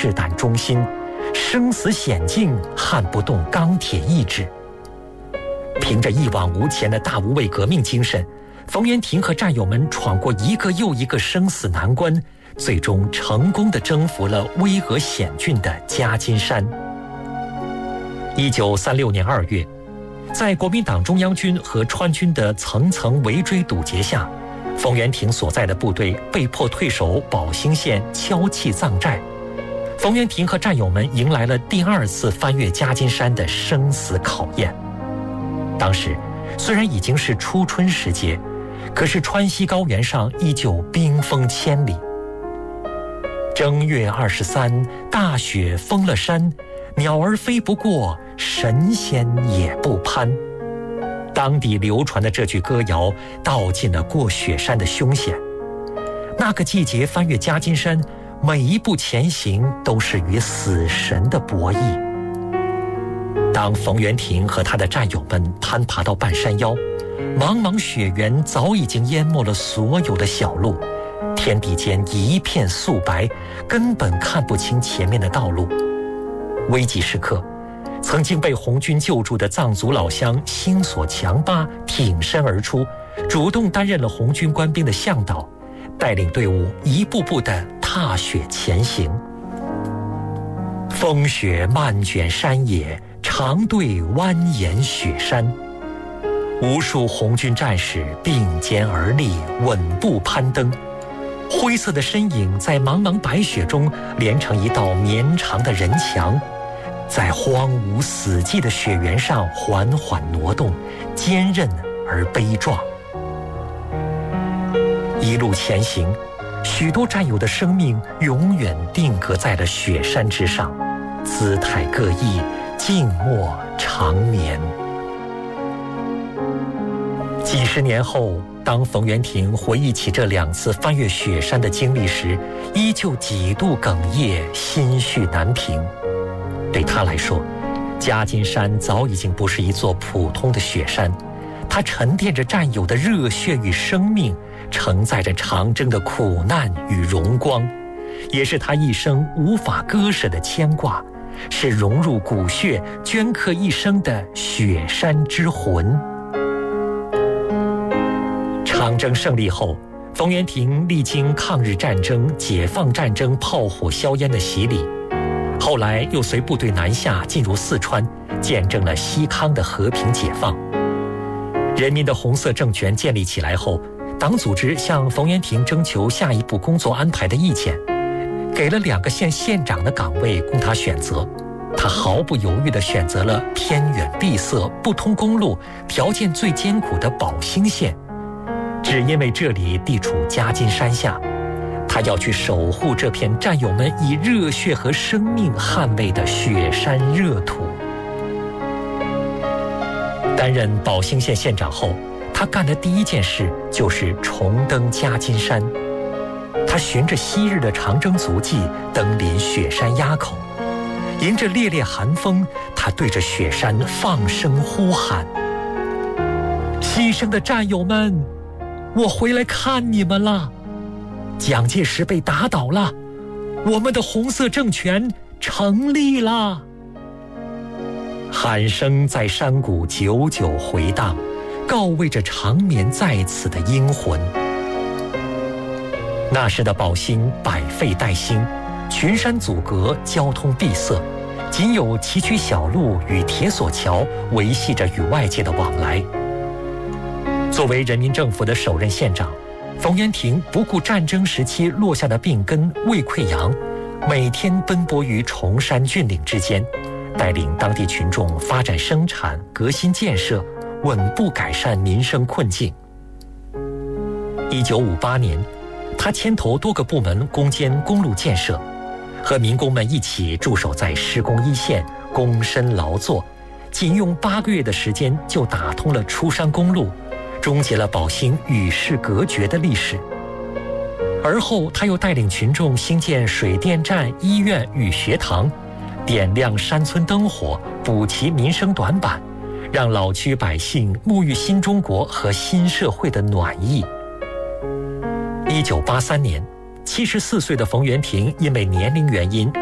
赤胆忠心，生死险境撼不动钢铁意志。凭着一往无前的大无畏革命精神，冯元廷和战友们闯过一个又一个生死难关，最终成功地征服了巍峨险峻的夹金山。1936年2月，在国民党中央军和川军的层层围追堵截下，冯元廷所在的部队被迫退守宝兴县敲弃藏寨。冯元廷和战友们迎来了第2次翻越夹金山的生死考验。当时虽然已经是初春时节，可是川西高原上依旧冰封千里。正月23，大雪封了山，鸟儿飞不过，神仙也不攀。当地流传的这句歌谣道尽了过雪山的凶险。那个季节翻越夹金山，每一步前行都是与死神的博弈。当冯元廷和他的战友们攀爬到半山腰，茫茫雪原早已经淹没了所有的小路，天地间一片素白，根本看不清前面的道路。危急时刻，曾经被红军救助的藏族老乡星索强巴挺身而出，主动担任了红军官兵的向导，带领队伍一步步地踏雪前行。风雪漫卷山野，长队蜿蜒雪山。无数红军战士并肩而立，稳步攀登，灰色的身影在茫茫白雪中连成一道绵长的人墙，在荒芜死寂的雪原上缓缓挪动，坚韧而悲壮。一路前行，许多战友的生命永远定格在了雪山之上，姿态各异，静默长眠。几十年后，当冯元廷回忆起这2次翻越雪山的经历时，依旧几度哽咽，心绪难平。对他来说，夹金山早已经不是一座普通的雪山，它沉淀着战友的热血与生命，承载着长征的苦难与荣光，也是他一生无法割舍的牵挂，是融入骨血、镌刻一生的雪山之魂。长征胜利后，冯元廷历经抗日战争、解放战争炮火硝烟的洗礼，后来又随部队南下进入四川，见证了西康的和平解放。人民的红色政权建立起来后，党组织向冯元廷征求下一步工作安排的意见，给了2个县县长的岗位供他选择。他毫不犹豫地选择了偏远闭塞、不通公路、条件最艰苦的宝兴县，只因为这里地处夹金山下，他要去守护这片战友们以热血和生命捍卫的雪山热土。担任宝兴县县长后，他干的第一件事就是重登夹金山。他循着昔日的长征足迹，登临雪山垭口，迎着烈烈寒风，他对着雪山放声呼喊：牺牲的战友们，我回来看你们了！蒋介石被打倒了，我们的红色政权成立了！喊声在山谷久久回荡，告慰着长眠在此的英魂。那时的宝兴百废待兴，群山阻隔，交通闭塞，仅有崎岖小路与铁索桥维系着与外界的往来。作为人民政府的首任县长，冯元廷不顾战争时期落下的病根胃溃疡，每天奔波于崇山峻岭之间，带领当地群众发展生产、革新建设，稳步改善民生困境。1958年，他牵头多个部门攻坚公路建设，和民工们一起驻守在施工一线，躬身劳作，仅用8个月的时间就打通了出山公路，终结了宝兴与世隔绝的历史。而后他又带领群众兴建水电站、医院与学堂，点亮山村灯火，补齐民生短板，让老区百姓沐浴新中国和新社会的暖意。1983年，74岁的冯元廷因为年龄原因